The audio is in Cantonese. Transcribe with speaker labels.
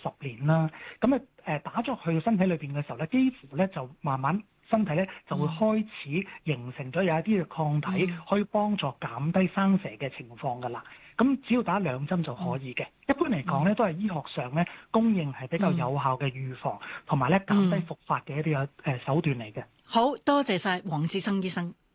Speaker 1: 年啦。咁打咗去身體裏邊嘅時候咧，幾乎咧就慢慢身體咧就會開始形成咗有一啲嘅抗體，可以幫助減低生蛇嘅情況㗎啦。咁只要打2針就可以嘅。一般嚟講咧，都係醫學上咧公認係比較有效嘅預防同埋咧減低復發嘅一啲手段嚟嘅。
Speaker 2: 好多謝晒黃至生醫生。